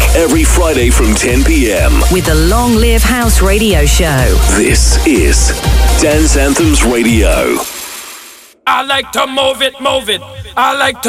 every Friday from 10 p.m. with the Long Live House Radio Show. This is Dance Anthems Radio. I like to move it, move it. I like